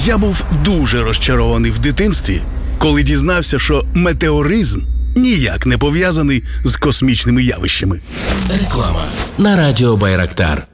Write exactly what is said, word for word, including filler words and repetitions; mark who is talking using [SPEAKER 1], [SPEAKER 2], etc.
[SPEAKER 1] Я був дуже розчарований в дитинстві, коли дізнався, що метеоризм ніяк не пов'язаний з космічними явищами.
[SPEAKER 2] Реклама на радіо Байрактар.